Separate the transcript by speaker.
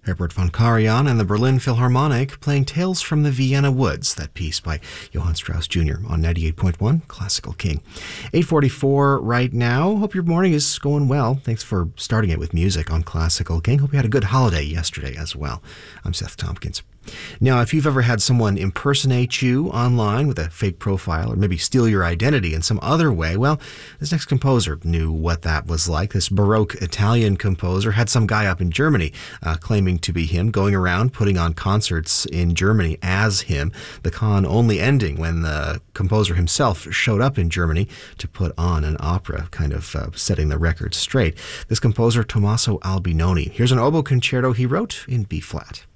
Speaker 1: Herbert von Karajan and the Berlin Philharmonic playing Tales from the Vienna Woods, that piece by Johann Strauss Jr. on 98.1 Classical King. 8:44 right now. Hope your morning is going well. Thanks for starting it with music on Classical King. Hope you had a good holiday yesterday as well. I'm Seth Tompkins. Now, if you've ever had someone impersonate you online with a fake profile or maybe steal your identity in some other way, well, this next composer knew what that was like. This Baroque Italian composer had some guy up in Germany claiming to be him, going around putting on concerts in Germany as him, the con only ending when the composer himself showed up in Germany to put on an opera, kind of setting the record straight. This composer, Tommaso Albinoni. Here's an oboe concerto he wrote in B-flat.